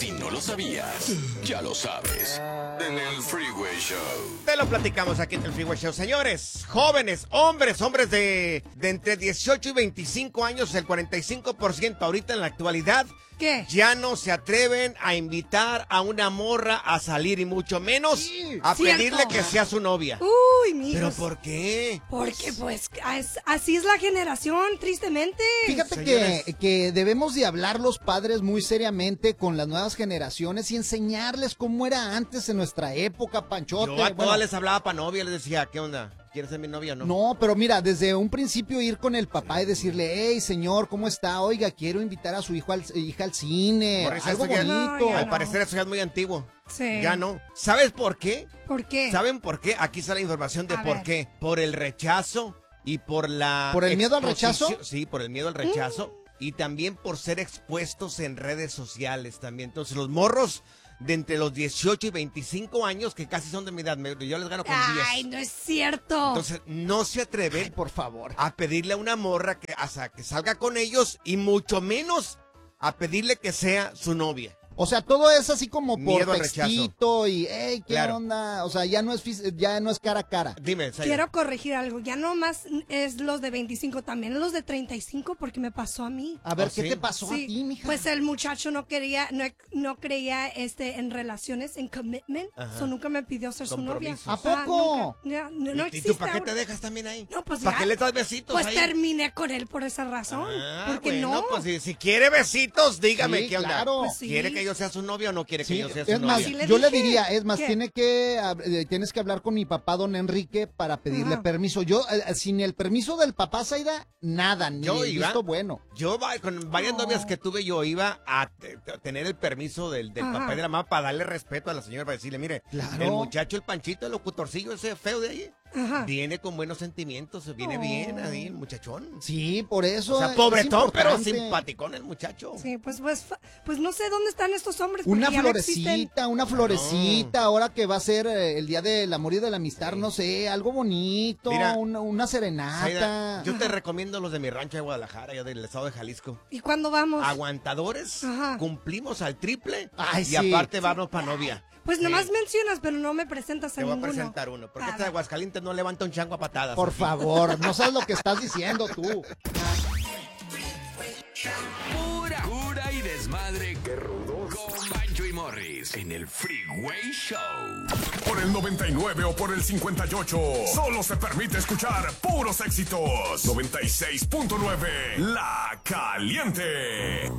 Si no lo sabías, ya lo sabes. En el Freeway Show. Te lo platicamos aquí en el Freeway Show. Señores, jóvenes, hombres de entre 18 y 25 años, el 45% ahorita en la actualidad, ¿qué? Ya no se atreven a invitar a una morra a salir y mucho menos a Cierto. pedirle que sea su novia. Uy, mijos. ¿Pero por qué? Porque pues así es la generación, tristemente. Fíjate Señores. que debemos de hablar los padres muy seriamente con las nuevas generaciones y enseñarles cómo era antes en nuestra época, Panchote. Yo a Bueno, todas les hablaba para novia, les decía, ¿qué onda? ¿Quieres ser mi novia o no? no, pero mira, desde un principio ir con el papá y decirle, hey, señor, ¿cómo está? Oiga, quiero invitar a su hija al cine, Morris, algo eso ya- bonito. ya Al no. parecer eso ya es muy antiguo. Sí. Ya no. ¿Sabes por qué? ¿Por qué? ¿Saben por qué? Aquí está la información de A por ver. qué. Por el rechazo y por la... ¿Por el miedo al exposición- rechazo? Sí, por el miedo al rechazo. Y también por ser expuestos en redes sociales también. Entonces los morros de entre los 18 y 25 años, que casi son de mi edad, yo les gano con 10. Ay, no es cierto. Entonces no se atreven Ay, por favor. a pedirle a una morra que, hasta que salga con ellos y mucho menos a pedirle que sea su novia. O sea, todo es así como por Miedo al rechazo. textito y, hey, ¿qué Claro. onda? O sea, ya no es cara a cara. Dime, Saya. Quiero corregir algo. Ya no más es los de 25, también los de 35 porque me pasó a mí. A ver, ¿Oh, ¿qué sí? te pasó a Sí, ti, mija? pues el muchacho no creía en relaciones, en commitment, Ajá. so nunca me pidió ser su novia. Compromisos. ¿A poco? Nunca. No ¿Y existe tú para qué te ahora. dejas también ahí? No, pues ¿Para ya. qué le das besitos Pues ahí? terminé con él por esa razón. Porque bueno, no. pues si quiere besitos, dígame Sí, qué onda. claro. Pues sí. ¿Quiere que yo sea su novia o no quiere que Sí, yo sea su es más, novia? Sí le yo le dije. diría, es más, ¿Qué? tienes que hablar con mi papá, don Enrique, para pedirle Ajá. permiso. Yo, sin el permiso del papá, Zaida, nada, ni Yo el iba. visto bueno. Yo con varias No. novias que tuve, yo iba a tener el permiso del Ajá. papá y de la mamá para darle respeto a la señora, para decirle, mire, Claro. el muchacho, el Panchito, el locutorcillo ese feo de ahí, Ajá. viene con buenos sentimientos, viene bien ahí, el muchachón. Sí, por eso. O sea, es pobretón, pero importante. simpaticón el muchacho. Sí, pues no sé dónde están estos hombres. Una porque ya no existen. florecita, ahora que va a ser el día del amor y de la amistad, no sé, algo bonito, Mira, una serenata. Zaida, yo te recomiendo los de mi rancho de Guadalajara, yo del estado de Jalisco. ¿Y cuándo vamos? Aguantadores, Ajá. cumplimos al triple Ay, y sí. aparte vamos para novia. Pues Sí. nomás mencionas, pero no me presentas a Te voy a ninguno. presentar uno, porque A este de ver. Aguascalientes no levanta un chango a patadas. Por aquí. favor, no sabes lo que estás diciendo tú. Pura cura y desmadre. ¡Qué rudos! Con Bancho y Morris en el Freeway Show. Por el 99 o por el 58. Solo se permite escuchar puros éxitos. 96.9 La Caliente.